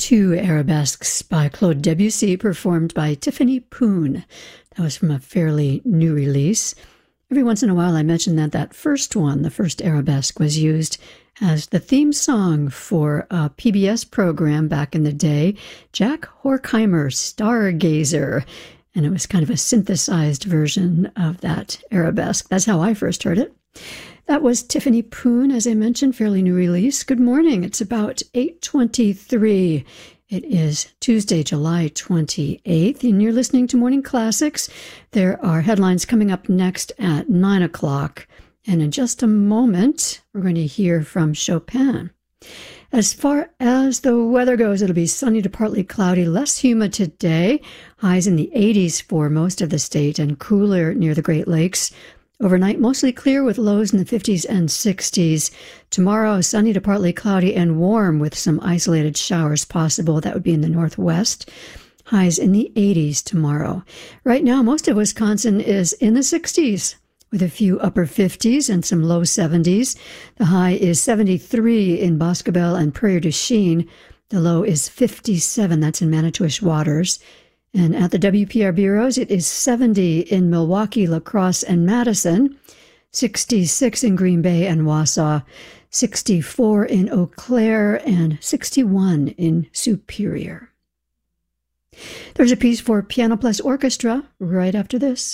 Two arabesques by Claude Debussy performed by Tiffany Poon. That was from a fairly new release. Every once in a while I mention that first one, the first arabesque, was used as the theme song for a PBS program back in the day, Jack Horkheimer, Stargazer. And it was kind of a synthesized version of that arabesque. That's how I first heard it. That was Tiffany Poon, as I mentioned, fairly new release. Good morning. It's about 8:23. It is Tuesday, July 28th, and you're listening to Morning Classics. There are headlines coming up next at 9 o'clock. And in just a moment, we're going to hear from Chopin. As far as the weather goes, it'll be sunny to partly cloudy, less humid today. Highs in the 80s for most of the state and cooler near the Great Lakes. Overnight, mostly clear with lows in the 50s and 60s. Tomorrow, sunny to partly cloudy and warm with some isolated showers possible. That would be in the northwest. Highs in the 80s tomorrow. Right now, most of Wisconsin is in the 60s with a few upper 50s and some low 70s. The high is 73 in Boscobel and Prairie du Chien. The low is 57. That's in Manitowish Waters. And at the WPR bureaus, it is 70 in Milwaukee, La Crosse, and Madison, 66 in Green Bay and Wausau, 64 in Eau Claire, and 61 in Superior. There's a piece for Piano Plus Orchestra right after this.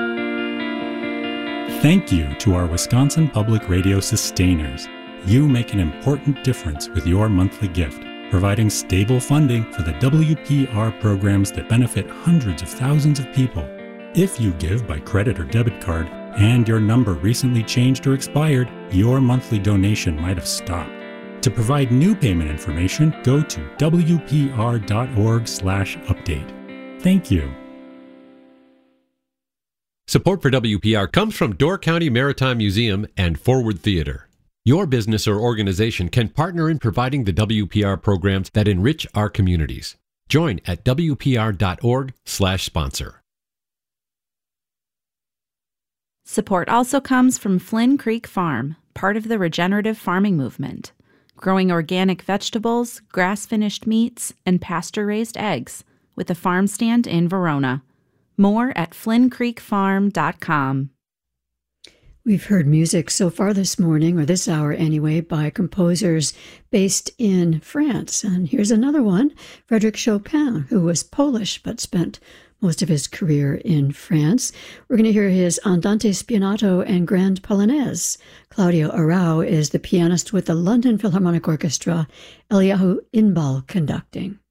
Thank you to our Wisconsin Public Radio sustainers. You make an important difference with your monthly gift, providing stable funding for the WPR programs that benefit hundreds of thousands of people. If you give by credit or debit card and your number recently changed or expired, your monthly donation might have stopped. To provide new payment information, go to wpr.org/update. Thank you. Support for WPR comes from Door County Maritime Museum and Forward Theater. Your business or organization can partner in providing the WPR programs that enrich our communities. Join at wpr.org/sponsor. Support also comes from Flynn Creek Farm, part of the regenerative farming movement, growing organic vegetables, grass-finished meats, and pasture-raised eggs, with a farm stand in Verona. More at flynncreekfarm.com. We've heard music so far this morning, or this hour anyway, by composers based in France. And here's another one, Frédéric Chopin, who was Polish but spent most of his career in France. We're going to hear his Andante Spianato and Grand Polonaise. Claudio Arau is the pianist with the London Philharmonic Orchestra, Eliyahu Inbal conducting.